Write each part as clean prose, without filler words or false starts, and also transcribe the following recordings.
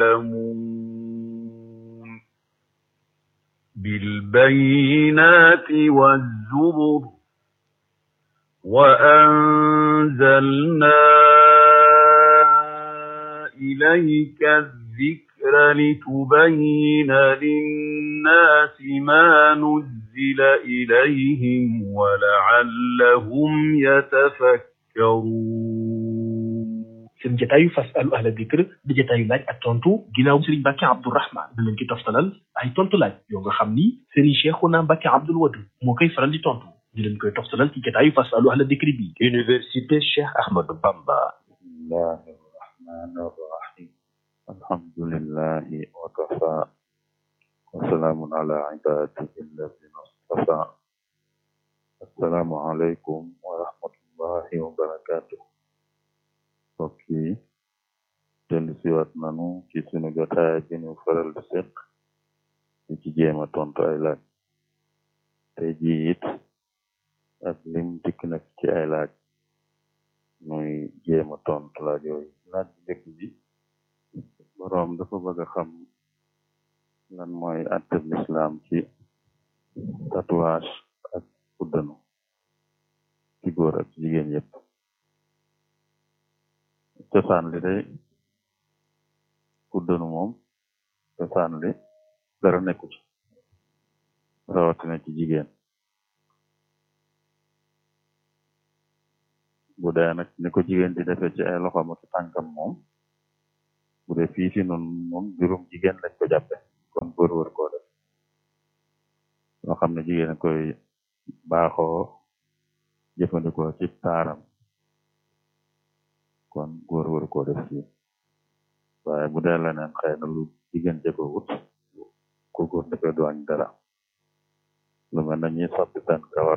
يعلمون بالبينات والزبر وأنزلنا إليك الذكر لتبين للناس ما نزل إليهم ولعلهم يتفكرون seen jotaayu fasalu ahla dikr di jotaayu laaj ak tontu ginnaaw Serigne Mbacke Abdourahmane da leen ci toftalal ay tontu laaj yoo nga xam ni Serigne Cheikhouna Mbacke Abdoul Wadud moo koy faral di tontu di leen koy toftalal ci jotaayu fasalu ahla dikr bi. Université Cheikh Ahmadou Bamba. Bismillahi rahmani rahim. Alhamdulillahi wa kafa wa salaamun ala ibadihi alladhina istafa. Assalamu alaykum wa rahmatullahi wa barakatuh. mbokk yi dellu siwaat nanu ci sunu jotaay bi ñu faral di seq di ci jéema tontu ay laaj tey ji it ak lim dikk nag ci ay laaj muy jéema tontu laaj yooyu laaj bi njëkk bi boroom dafa bëgg a xam lan mooy atteb lislaam ci tatouage ak fuddanu ci góor ak jigéen yépp cosaan li day fuddanu moom cosaan li dara nekku ci rawatina ci jigéen bu dee nag ni ko jigéen di defee ci ay loxoom ak tànkam moom bu dee fii fi nun moom juróom jigéen lañ ko jàppe kon góor wër koo def loo xam ne jigéen koy baaxoo jëfandikoo ci taaram kon góor wër koo def fii waaye bu dee leneen xëy na lu jigéen jëko wut ko góor defee du añ dara lu mel na ñuy soppi seen kawar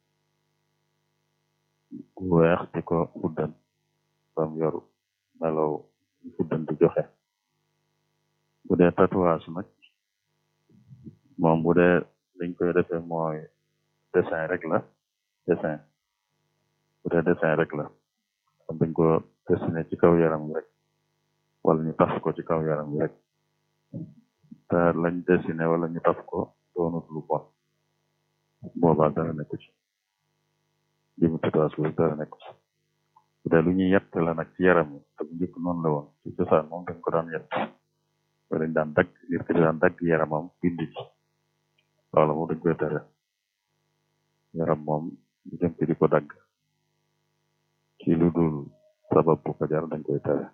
gu weex di ko fuddan bam yoru melaw fuddan di joxe bu dee tatouage nag moom bu dee liñ koy defee mooy dessin rek la dessin bu dee dessin rek la am dañ ko dessiné ci kaw yaram wi rek wala ñu taf ko ci kaw yaram wi rek te lañ dessiné wala ñu taf ko doonut lu bon boobaa dara nekku ci li mu tatouage boobu dara nekku ci bu dee lu ñuy yett la nag ci yaram wi te bu njëkk noonu la woon ci cosaan moom dañ ko daan yett wala dañ daan dagg nit ki daan dagg yaramam bind ci loolu moom dañ koy tere yaram moom ñu jëm ci di ko dagg ci lu dul sabab bu ko jar dañ koy tere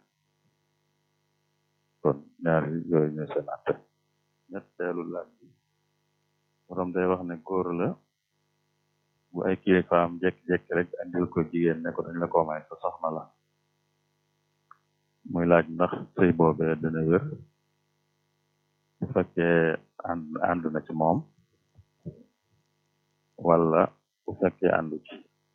kon ñaari yooyu ñooy seen atte ñetteelu laaj bi borom day wax ne góor la bu ay kilifaam jekki-jekki rek andil ko jigéen ne ko dañ la ko may sa soxna la muy laaj ndax sëy boobee dina wér bu fekkee ànd na ci moom wala bu fekkee àndu ci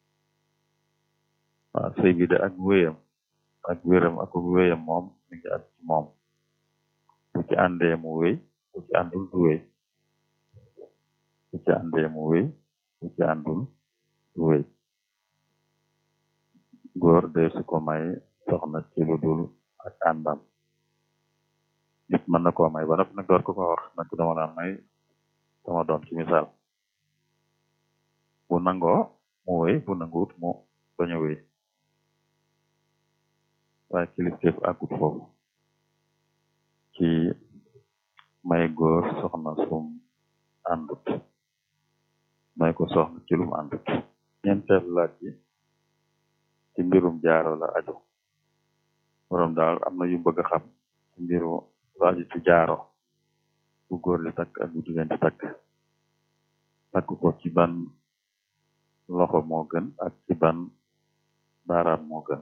waaw sëy bi de ak wéyam ak wéram ak wéyam moom mi ngi ak ci moom bu ci àndee mu wéy bu ci àndul du wéy bu ci àndee mu wéy bu ci àndul du wéy góor de su ko may soxna ci lu dul ak àndam nit mën na koo may ba noppi nag door ko wax nag dama la may sama doom ci misaal bu nangoo mu wéy bu nanguwut mu bañ a wéy waaye kilifteef àggut foofu ci may góor soxna sum àndut may ko soxna ci lum àndut ñeenteel laaj yi ci mbirum jaaro la aju borom daal am na yu bëgg a xam ci mbiru aju ci jaaro bu góor di takk ak bu jigéen di takk ko ci ban loxo moo gën ak ci ban baaraam moo gën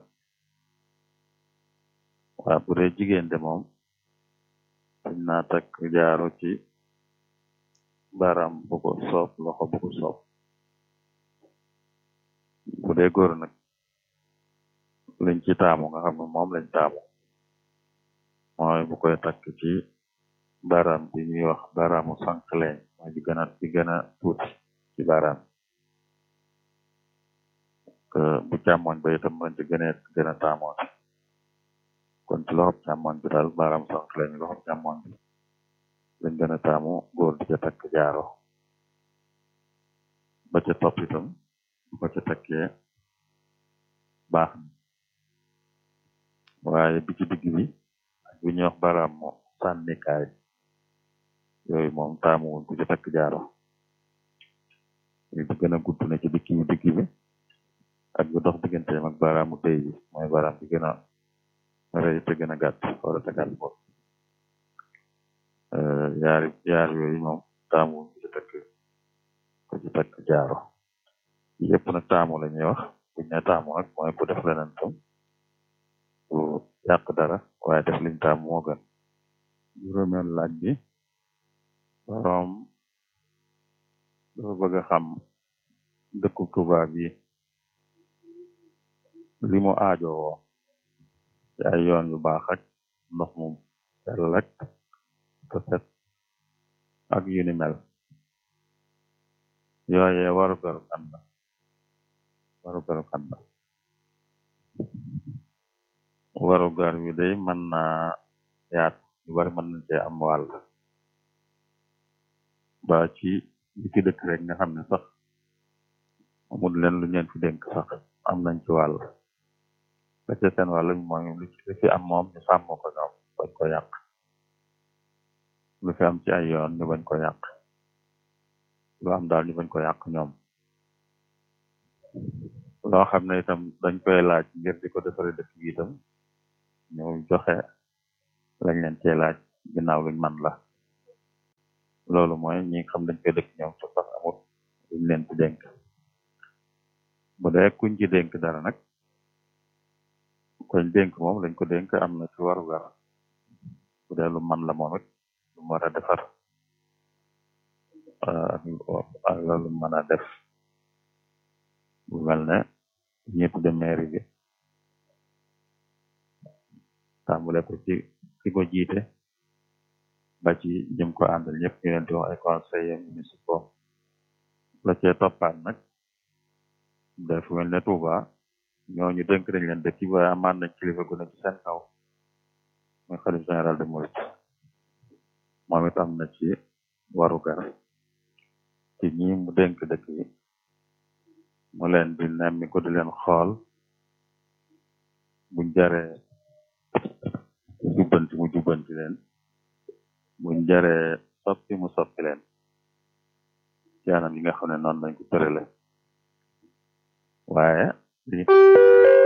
waaw bu dee jigéen de moom dañ naa takk jaaro ci baaraam bu ko soob loxo bu ko soob bu dee góor nag liñ ci taamu nga xam ne moom lañ taamu mooy bu koy takk ci baaraam bi ñuy wax baaraamu sànq leen mooy bi gën a tuuti ci baaraam bu càmmoñ ba itam lañ ci gën a taamoon kon ci loxob càmmoñ bi daal baaraam sànq lañu loxob càmmoñ bi lañ gën a taamu góor di ca takk jaaro ba ca topp itam bu ko ca takkee baax na waaye bi ci digg bi ak bi ñuy wax baaraam moom sànnikaay yooyu moom taamu wuñ ko ca takk jaaro bi gën a gudd na ci digg bi ak bu dox digganteem ak baaraamu tey bi mooy baaraam bi gën a rëy te gën a gàtt wala te gàtt bopp yaar yooyu moom taamu wuñ ko ci takk jaaro yëpp nag taamu la ñuy wax buñ ne taamu nag mooy ku def leneen tam bu yàq dara waaye def liñ taamu moo gën juróomeel laaj bi boroom dafa bëgg a xam dëkku tubaab yi li mu aajowoo ci ay yoon yu baax ak ndox mu sell ak te set ak yu ni mel yooyee warugaru kan la warugar wi day mën naa yaat ñu bari mën nañ cee am wàll ba ci li ci dëkk rek nga xam ne sax amul leen lu ñeen fi dénk sax am nañ ci wàll la ca seen wàll mooy li fi am moom ñu sàmm ko ñoom bañ ko yàq lu fi am ci ay yoon ñu bañ ko yàq lu am daal ñu bañ ko yàq ñoom loo xam ne itam dañ koy laaj ngir di ko defare dëkk bi itam ñu joxe lañ leen cee laaj ginnaaw luñ man la loolu mooy ñi xam dañ koy dëkk ñoom su sax amul luñ leen ci dénk bu dee kuñ ci dénk dara nag koñ dénk moom lañ ko dénk am na ci warugar bu dee lu man la moom it lu mu war a defar ak loolu mën a def bu mel ne ñëpp de mairie bi tàmbale ko ci ki ko jiite ba ci jëm ko àndal ñëpp ñu leen di wax ay conseillers municipaux la cee toppaat nag def mel ne Touba ñooñu dénk nañ leen dëkk waaye amaan nañ kilifa gu ne ci seen kaw muy xalif général de Mouride moom it am na ci warugar ci ñi mu dénk dëkk yi mu leen di nemmi ko di leen xool buñ jaree jubbanti mu jubbanti leen buñ jaree soppi mu soppi leen ci anam yi nga xam ne noonu lañ ko tërale waaye